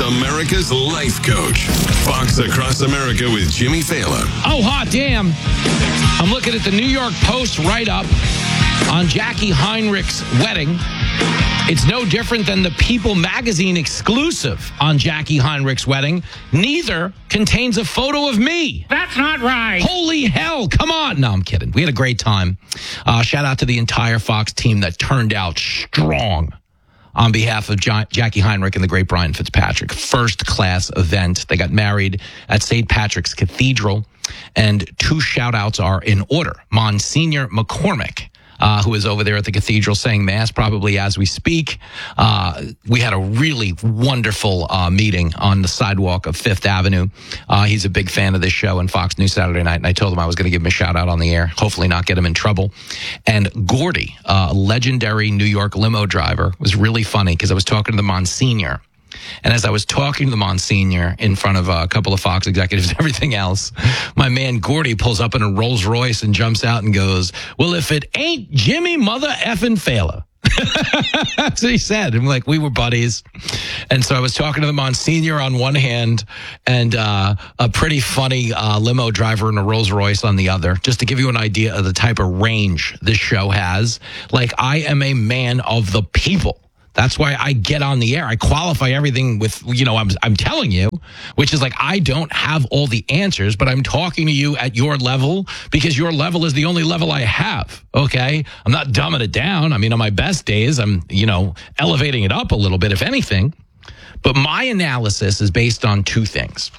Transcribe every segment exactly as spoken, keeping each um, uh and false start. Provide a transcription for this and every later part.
America's life coach. Fox Across America with Jimmy Fallon. Oh, hot damn. I'm looking at the New York Post write-up on Jackie Heinrich's wedding. It's no different than the People magazine exclusive on Jackie Heinrich's wedding. Neither contains a photo of me. That's not right. Holy hell. Come on. No, I'm kidding. We had a great time. Uh, shout out to the entire Fox team that turned out strong on behalf of jo- Jackie Heinrich and the great Brian Fitzpatrick. First class event. They got married at Saint Patrick's Cathedral. And two shout outs are in order. Monsignor McCormick, Uh, who is over there at the cathedral saying mass probably as we speak. Uh, we had a really wonderful uh, meeting on the sidewalk of Fifth Avenue. Uh, he's a big fan of this show and Fox News Saturday Night, and I told him I was going to give him a shout out on the air, hopefully not get him in trouble. And Gordy, uh, legendary New York limo driver, was really funny because I was talking to the Monsignor. And as I was talking to the Monsignor in front of a couple of Fox executives and everything else, my man Gordy pulls up in a Rolls Royce and jumps out and goes, well, if it ain't Jimmy mother effing Fallon. That's what he said. And like, we were buddies. And so I was talking to the Monsignor on one hand and uh, a pretty funny uh, limo driver in a Rolls Royce on the other, just to give you an idea of the type of range this show has. Like, I am a man of the people. That's why I get on the air. I qualify everything with, you know, I'm, I'm telling you, which is like, I don't have all the answers, but I'm talking to you at your level because your level is the only level I have. Okay. I'm not dumbing it down. I mean, on my best days, I'm, you know, elevating it up a little bit, if anything. But my analysis is based on two things.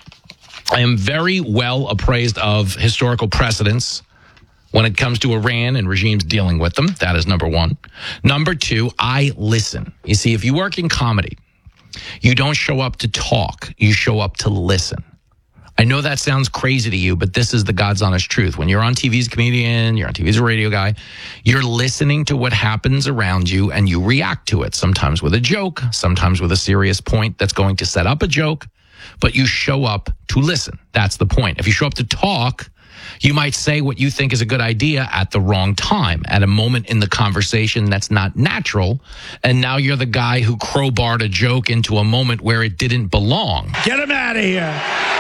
I am very well appraised of historical precedents when it comes to Iran and regimes dealing with them. That is number one. Number two, I listen. You see, if you work in comedy, you don't show up to talk. You show up to listen. I know that sounds crazy to you, but this is the God's honest truth. When you're on T V as a comedian, you're on T V as a radio guy, you're listening to what happens around you and you react to it, sometimes with a joke, sometimes with a serious point that's going to set up a joke, but you show up to listen. That's the point. If you show up to talk, you might say what you think is a good idea at the wrong time, at a moment in the conversation that's not natural, and now you're the guy who crowbarred a joke into a moment where it didn't belong. Get him out of here.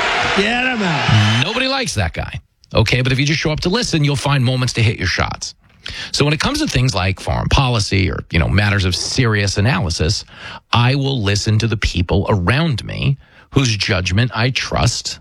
Get him out. Nobody likes that guy. Okay, but if you just show up to listen, you'll find moments to hit your shots. So when it comes to things like foreign policy or, you know, matters of serious analysis, I will listen to the people around me whose judgment I trust.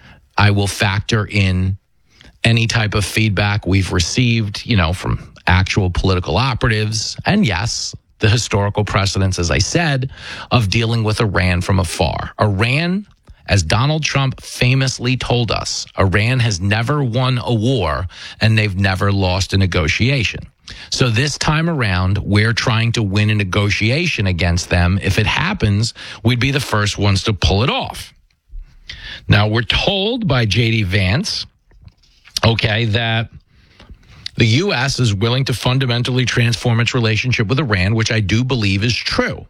I will factor in any type of feedback we've received, you know, from actual political operatives. And yes, the historical precedents, as I said, of dealing with Iran from afar. Iran, as Donald Trump famously told us, Iran has never won a war and they've never lost a negotiation. So this time around, we're trying to win a negotiation against them. If it happens, we'd be the first ones to pull it off. Now, we're told by J D Vance, okay, that the U S is willing to fundamentally transform its relationship with Iran, which I do believe is true.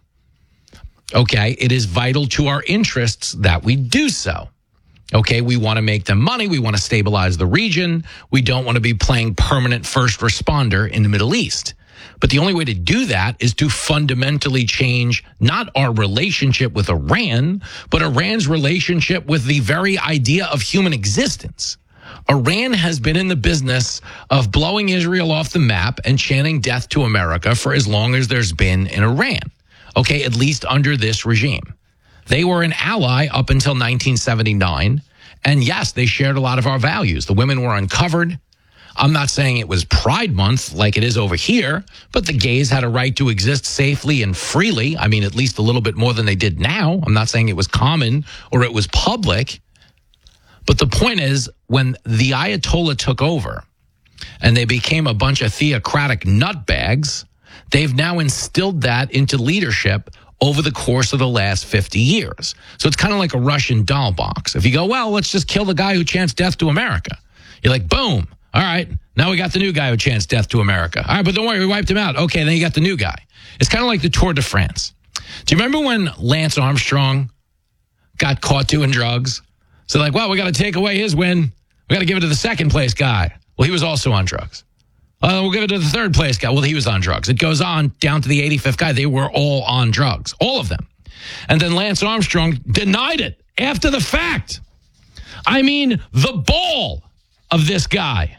Okay, it is vital to our interests that we do so. Okay, we want to make them money. We want to stabilize the region. We don't want to be playing permanent first responder in the Middle East. But the only way to do that is to fundamentally change not our relationship with Iran, but Iran's relationship with the very idea of human existence. Iran has been in the business of blowing Israel off the map and chanting death to America for as long as there's been in Iran. Okay, at least under this regime. They were an ally up until nineteen seventy-nine. And yes, they shared a lot of our values. The women were uncovered. I'm not saying it was Pride Month like it is over here, but the gays had a right to exist safely and freely. I mean, at least a little bit more than they did now. I'm not saying it was common or it was public. But the point is, when the Ayatollah took over and they became a bunch of theocratic nutbags, they've now instilled that into leadership over the course of the last fifty years. So it's kind of like a Russian doll box. If you go, well, let's just kill the guy who chants death to America. You're like, boom. All right, now we got the new guy who chants death to America. All right, but don't worry, we wiped him out. Okay, then you got the new guy. It's kind of like the Tour de France. Do you remember when Lance Armstrong got caught doing drugs? So like, well, we got to take away his win. We got to give it to the second place guy. Well, he was also on drugs. Uh, we'll give it to the third place guy. Well, he was on drugs. It goes on down to the eighty-fifth guy. They were all on drugs, all of them. And then Lance Armstrong denied it after the fact. I mean, the ball of this guy.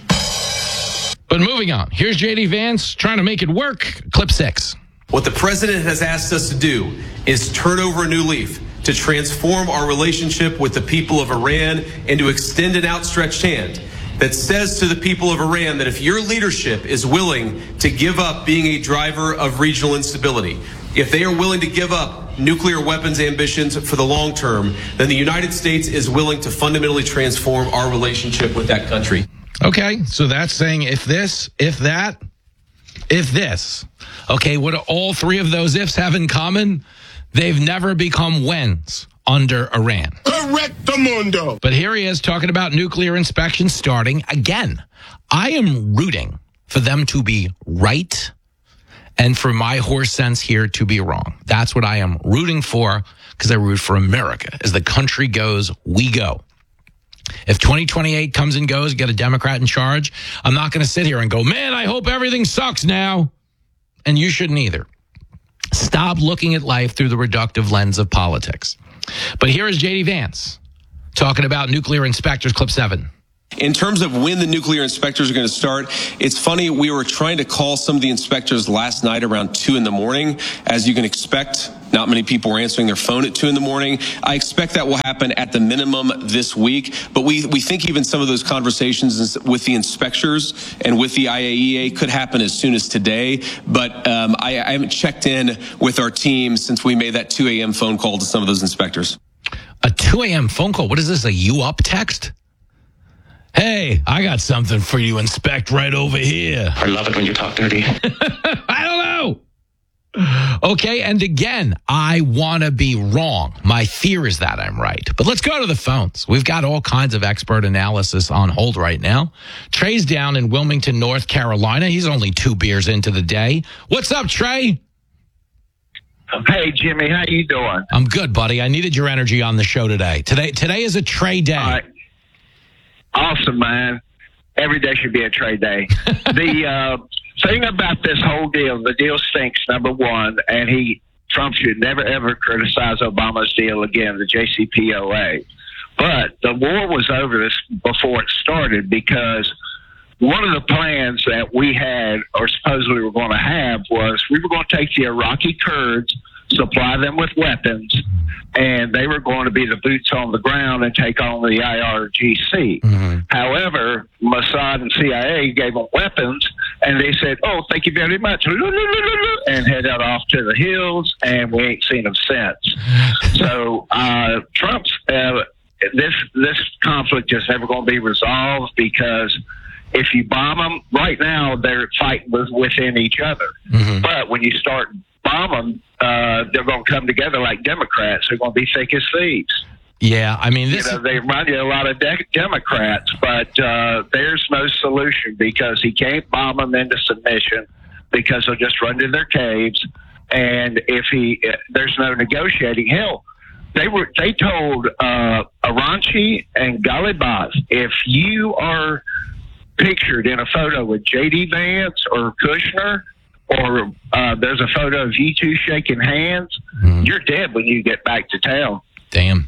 But moving on, here's J D Vance trying to make it work. Clip six. What the president has asked us to do is turn over a new leaf, to transform our relationship with the people of Iran and to extend an outstretched hand that says to the people of Iran that if your leadership is willing to give up being a driver of regional instability, if they are willing to give up nuclear weapons ambitions for the long term, then the United States is willing to fundamentally transform our relationship with that country. Okay, so that's saying if this, if that, if this. Okay, what do all three of those ifs have in common? They've never become whens under Iran. Correctamundo. But here he is talking about nuclear inspection starting again. I am rooting for them to be right and for my horse sense here to be wrong. That's what I am rooting for, because I root for America. As the country goes, we go. If twenty twenty-eight comes and goes, get a Democrat in charge, I'm not going to sit here and go, man, I hope everything sucks now. And you shouldn't either. Stop looking at life through the reductive lens of politics. But here is J D Vance talking about nuclear inspectors, clip seven. In terms of when the nuclear inspectors are going to start, it's funny, we were trying to call some of the inspectors last night around two in the morning. As you can expect, not many people were answering their phone at two in the morning. I expect that will happen at the minimum this week. But we, we think even some of those conversations with the inspectors and with the I A E A could happen as soon as today. But um, I, I haven't checked in with our team since we made that two a.m. phone call to some of those inspectors. A two a.m. phone call? What is this, a you up text? Hey, I got something for you, inspect right over here. I love it when you talk dirty. I don't know. Okay, and again, I want to be wrong. My fear is that I'm right. But let's go to the phones. We've got all kinds of expert analysis on hold right now. Trey's down in Wilmington, North Carolina. He's only two beers into the day. What's up, Trey? Hey, Jimmy, how you doing? I'm good, buddy. I needed your energy on the show today. Today, today is a Trey day. All right. Awesome, man. Every day should be a trade day. The uh, thing about this whole deal, the deal stinks, number one, and he Trump should never, ever criticize Obama's deal again, the J C P O A. But the war was over this before it started, because one of the plans that we had, or supposedly we were going to have, was we were going to take the Iraqi Kurds, supply them with weapons, and they were going to be the boots on the ground and take on the I R G C. Mm-hmm. However, Mossad and C I A gave them weapons, and they said, oh, thank you very much, and headed off to the hills, and we ain't seen them since. So uh, Trump's, uh, this, this conflict is never going to be resolved, because if you bomb them, right now they're fighting with, within each other. Mm-hmm. But when you start bombing, uh, they're going to come together like Democrats. They're going to be thick as thieves. Yeah, I mean, this you know, they remind you a lot of de- Democrats, but uh, there's no solution, because he can't bomb them into submission, because they'll just run to their caves. And if he, uh, there's no negotiating. Hell, they were they told uh, Aranchi and Ghalibaf, if you are pictured in a photo with J D Vance or Kushner, or uh, there's a photo of you two shaking hands, mm. you're dead when you get back to town. Damn.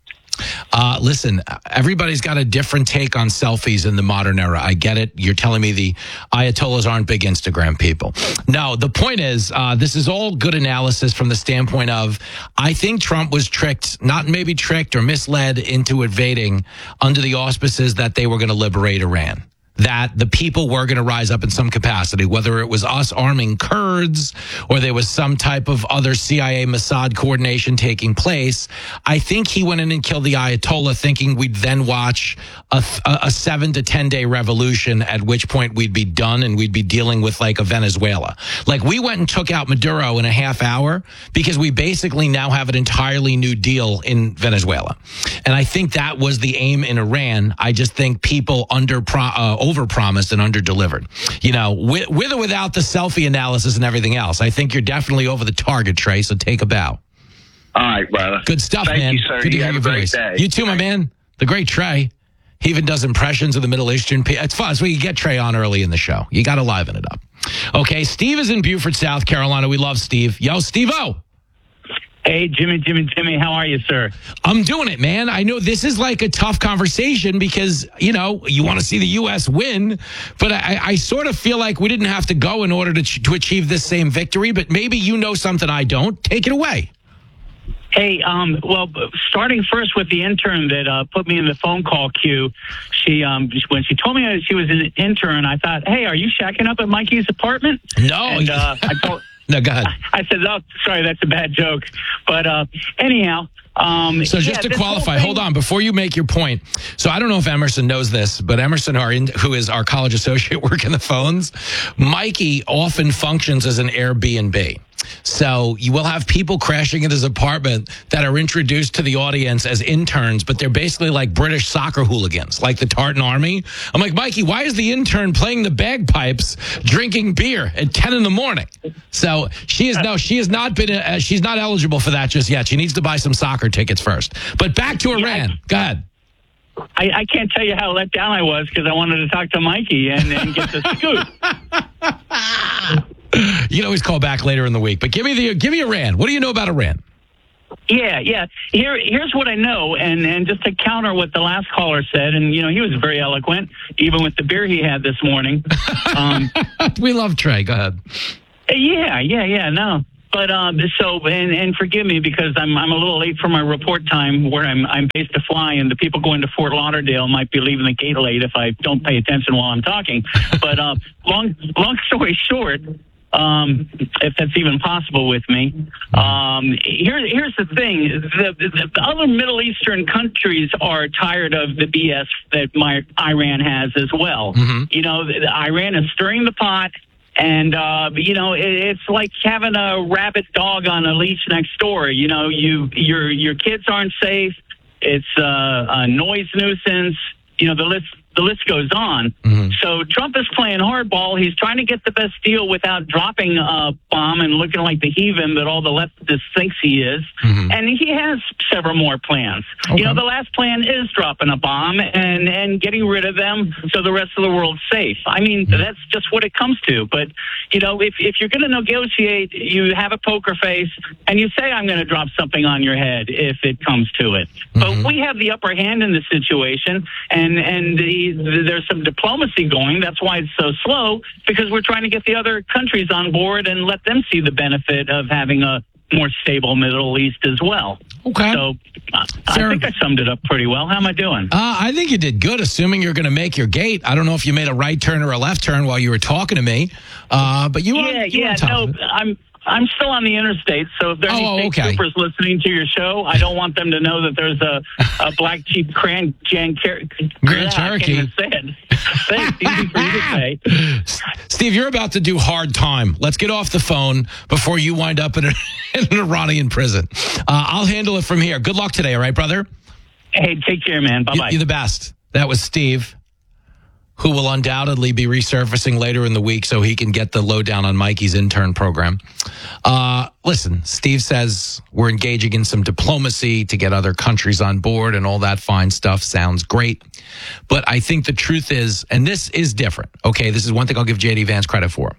Uh, listen, everybody's got a different take on selfies in the modern era. I get it. You're telling me the Ayatollahs aren't big Instagram people. No, the point is, uh, this is all good analysis from the standpoint of, I think Trump was tricked, not maybe tricked or misled into invading under the auspices that they were going to liberate Iran. That the people were going to rise up in some capacity, whether it was us arming Kurds or there was some type of other C I A Mossad coordination taking place. I think he went in and killed the Ayatollah thinking we'd then watch a, a seven to ten day revolution, at which point we'd be done and we'd be dealing with like a Venezuela. Like, we went and took out Maduro in a half hour because we basically now have an entirely new deal in Venezuela. And I think that was the aim in Iran. I just think people under uh, over-promised and under-delivered. You know, with, with or without the selfie analysis and everything else, I think you're definitely over the target, Trey, so take a bow. All right, brother. Good stuff, Thank man. you, sir. Good to you hear have your a voice. great day. You too, my man. The great Trey. He even does impressions of the Middle Eastern people. It's fun. So we get Trey on early in the show. You got to liven it up. Okay, Steve is in Beaufort, South Carolina. We love Steve. Yo, Steve-O. Hey, Jimmy, Jimmy, Jimmy, how are you, sir? I'm doing it, man. I know this is like a tough conversation because, you know, you want to see the U S win, but I, I sort of feel like we didn't have to go in order to, to achieve this same victory, but maybe you know something I don't. Take it away. Hey, um, well, starting first with the intern that uh, put me in the phone call queue, she um, when she told me that she was an intern, I thought, hey, are you shacking up at Mikey's apartment? No. And, uh, I told... No, go ahead. I said, oh, sorry, that's a bad joke. But uh, anyhow. Um, so just yeah, to qualify, hold on, before you make your point. So I don't know if Emerson knows this, but Emerson, our in, who is our college associate working the phones, Mikey often functions as an Airbnb. So you will have people crashing at his apartment that are introduced to the audience as interns, but they're basically like British soccer hooligans, like the Tartan Army. I'm like, Mikey, why is the intern playing the bagpipes, drinking beer at ten in the morning? So she is no, she has not been, uh, she's not eligible for that just yet. She needs to buy some soccer tickets first. But back to Iran. Yeah, I, Go ahead. I, I can't tell you how let down I was because I wanted to talk to Mikey and, and get the scoop. You can always call back later in the week, but give me the give me Iran. What do you know about Iran? Yeah, yeah. Here, here's what I know, and, and just to counter what the last caller said, and you know he was very eloquent, even with the beer he had this morning. Um, we love Trey. Go ahead. Yeah, yeah, yeah. No, but um, so and, and forgive me because I'm I'm a little late for my report time where I'm I'm based to fly, and the people going to Fort Lauderdale might be leaving the gate late if I don't pay attention while I'm talking. But uh, long long story short. Um, if that's even possible with me. Um, here, here's the thing. The, the, the other Middle Eastern countries are tired of the B S that my, Iran has as well. Mm-hmm. You know, the, the Iran is stirring the pot. And, uh, you know, it, it's like having a rabid dog on a leash next door. You know, you your your kids aren't safe. It's uh, a noise nuisance. You know, the list the list goes on. Mm-hmm. So Trump is playing hardball. He's trying to get the best deal without dropping a bomb and looking like the heathen that all the leftists thinks he is. Mm-hmm. And he has several more plans. Okay. You know, the last plan is dropping a bomb and, and getting rid of them so the rest of the world's safe. I mean, mm-hmm. that's just what it comes to. But, you know, if, if you're going to negotiate, you have a poker face and you say, I'm going to drop something on your head if it comes to it. Mm-hmm. But we have the upper hand in this situation, and, and the there's some diplomacy going. That's why it's so slow, because we're trying to get the other countries on board and let them see the benefit of having a more stable Middle East as well. Okay. So uh, I think I summed it up pretty well. How am I doing? Uh, I think you did good, assuming you're going to make your gate. I don't know if you made a right turn or a left turn while you were talking to me, uh, but you were Yeah, you yeah, were no, I'm... I'm still on the interstate, so if there are any oh, state okay. troopers listening to your show, I don't want them to know that there's a, a black Jeep Grand, Jan, Car- Grand Cherokee. Thanks, easy for you to say. Steve, you're about to do hard time. Let's get off the phone before you wind up in, a, in an Iranian prison. Uh, I'll handle it from here. Good luck today, all right, brother? Hey, take care, man. Bye-bye. You're the best. That was Steve, who will undoubtedly be resurfacing later in the week so he can get the lowdown on Mikey's intern program. Uh, listen, Steve says we're engaging in some diplomacy to get other countries on board and all that fine stuff. Sounds great. But I think the truth is, and this is different, okay, this is one thing I'll give J D Vance credit for.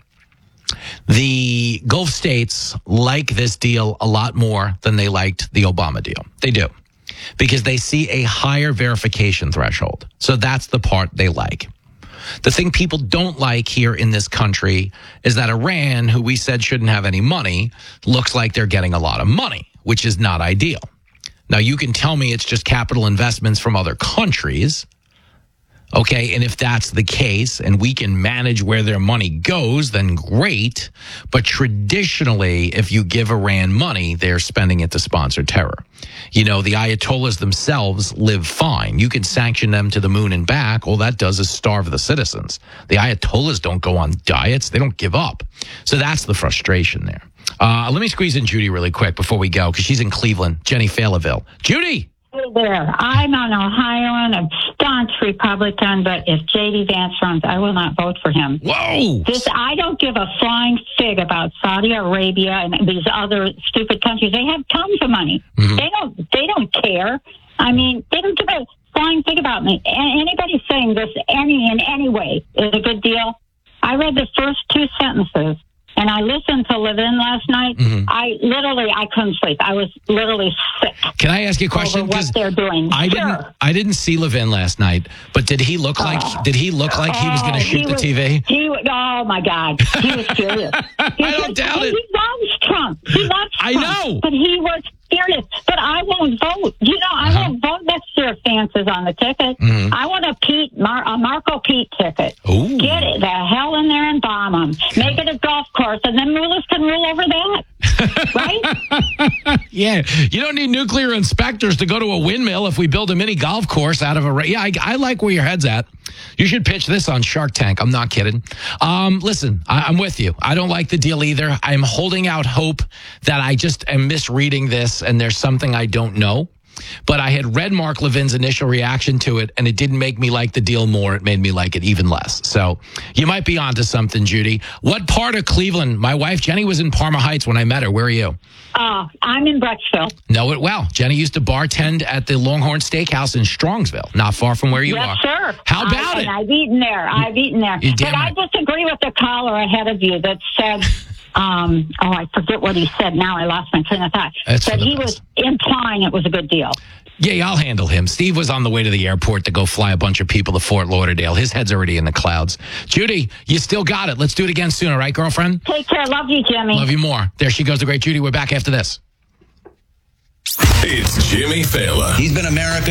The Gulf states like this deal a lot more than they liked the Obama deal. They do. Because they see a higher verification threshold. So that's the part they like. The thing people don't like here in this country is that Iran, who we said shouldn't have any money, looks like they're getting a lot of money, which is not ideal. Now, you can tell me it's just capital investments from other countries. Okay, and if that's the case and we can manage where their money goes, then great. But traditionally, if you give Iran money, they're spending it to sponsor terror. You know, the Ayatollahs themselves live fine. You can sanction them to the moon and back. All that does is starve the citizens. The Ayatollahs don't go on diets. They don't give up. So that's the frustration there. Uh, let me squeeze in Judy really quick before we go, because she's in Cleveland. Jenny Fayetteville. Judy! Hey there. I'm an Ohioan, a staunch Republican, but if J D Vance runs, I will not vote for him. Whoa! This, I don't give a flying fig about Saudi Arabia and these other stupid countries. They have tons of money. Mm-hmm. They don't. They don't care. I mean, they don't give a flying fig about me. And anybody saying this any in any way is a good deal. I read the first two sentences, and and I listened to Levin last night. Mm-hmm. I literally, I couldn't sleep. I was literally sick. Can I ask you a question? Over what they're doing. I sure. didn't. I didn't see Levin last night, but did he look like? Oh. Did he look like he was going to Oh, shoot he the was- T V? He, oh my God, he was furious. He I don't was- doubt he, it. He loves Trump. He loves I Trump. know. But he was furious. But I won't vote. You know, I Uh-huh. won't vote next year if Vance is on the ticket. Mhm. I want a Pete, Mar- a Marco Pete ticket. Ooh. Get it the hell in there and bomb him. Make it a golf course, and then Mullis can rule over that. Right? Yeah, you don't need nuclear inspectors to go to a windmill if we build a mini golf course out of a. Ra- yeah, I, I like where your head's at. You should pitch this on Shark Tank. I'm not kidding. Um, listen, I, I'm with you. I don't like the deal either. I'm holding out hope that I just am misreading this and there's something I don't know. But I had read Mark Levin's initial reaction to it, and it didn't make me like the deal more. It made me like it even less. So you might be onto something, Judy. What part of Cleveland? My wife, Jenny, was in Parma Heights when I met her. Where are you? Uh, I'm in Brecksville. Know it well. Jenny used to bartend at the Longhorn Steakhouse in Strongsville, not far from where you yes, are. sir. How about I, it? And I've eaten there. I've eaten there. You But damn I right. disagree with the caller ahead of you that said, um, oh, I forget what he said. Now I lost my train of thought. That's That for the he best. was implying it was a good deal. Yeah, I'll handle him. Steve was on the way to the airport to go fly a bunch of people to Fort Lauderdale. His head's already in the clouds. Judy, you still got it. Let's do it again soon, all right, girlfriend? Take care. Love you, Jimmy. Love you more. There she goes, the great Judy. We're back after this. It's Jimmy Fallon. He's been America's